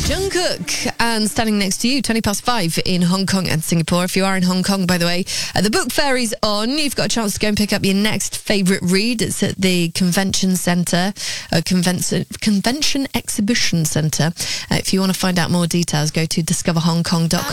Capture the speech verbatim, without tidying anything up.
Jungkook and Standing Next to You, twenty past five in Hong Kong and Singapore. If you are in Hong Kong, by the way, uh, the book fair is on. You've got a chance to go and pick up your next favourite read. It's at the Convention Centre, uh, Convention, Convention Exhibition Centre. Uh, if you want to find out more details, go to discover hong kong dot com.